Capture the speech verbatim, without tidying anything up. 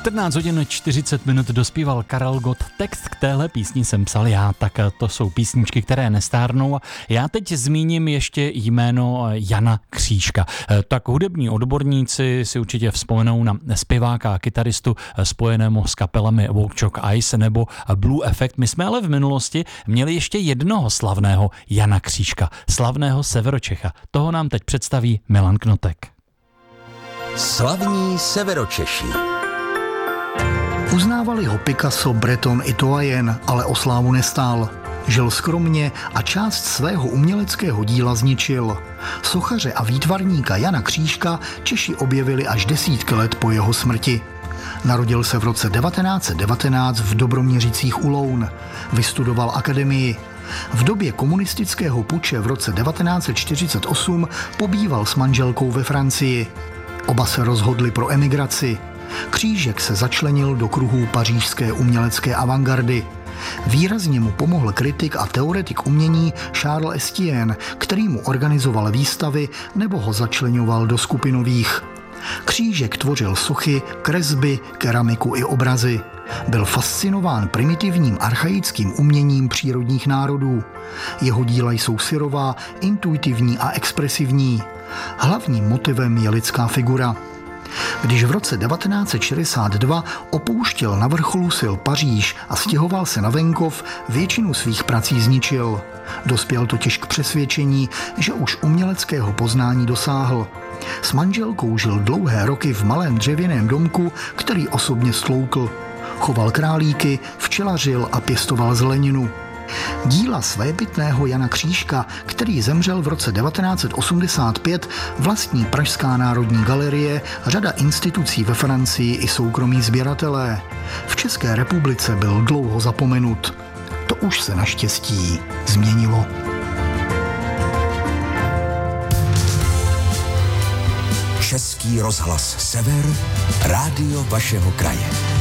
čtrnáct hodin čtyřicet minut dospíval Karel Gott. Text k téhle písni jsem psal já, tak to jsou písničky, které nestárnou. Já teď zmíním ještě jméno Jana Křížka. Tak hudební odborníci si určitě vzpomenou na zpěváka a kytaristu spojenému s kapelami Walk Chalk Ice nebo Blue Effect. My jsme ale v minulosti měli ještě jednoho slavného Jana Křížka, slavného Severočecha. Toho nám teď představí Milan Knotek. Slavní Severočeši. Uznávali ho Picasso, Breton i Toajen, ale o slávu nestál. Žil skromně a část svého uměleckého díla zničil. Sochaře a výtvarníka Jana Křížka Češi objevili až desítky let po jeho smrti. Narodil se v roce devatenáct set devatenáct v Dobroměřicích u Loun. Vystudoval akademii. V době komunistického puče v roce devatenáct set čtyřicet osm pobýval s manželkou ve Francii. Oba se rozhodli pro emigraci. Křížek se začlenil do kruhů pařížské umělecké avantgardy. Výrazně mu pomohl kritik a teoretik umění Charles Estienne, který mu organizoval výstavy nebo ho začleňoval do skupinových. Křížek tvořil sochy, kresby, keramiku i obrazy. Byl fascinován primitivním archaickým uměním přírodních národů. Jeho díla jsou syrová, intuitivní a expresivní. Hlavním motivem je lidská figura. Když v roce devatenáct set šedesát dva opouštěl na vrcholu sil Paříž a stěhoval se na venkov, většinu svých prací zničil. Dospěl totiž k přesvědčení, že už uměleckého poznání dosáhl. S manželkou žil dlouhé roky v malém dřevěném domku, který osobně stloukl. Choval králíky, včelařil a pěstoval zeleninu. Díla svébytného Jana Křížka, který zemřel v roce devatenáct set osmdesát pět, vlastní Pražská národní galerie, řada institucí ve Francii i soukromí sběratelé. V České republice byl dlouho zapomenut. To už se naštěstí změnilo. Český rozhlas Sever, rádio vašeho kraje.